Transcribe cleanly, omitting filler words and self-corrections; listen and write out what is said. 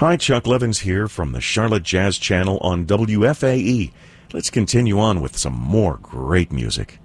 Hi, Chuck Levins here from the Charlotte Jazz Channel on WFAE. Let's continue on with some more great music.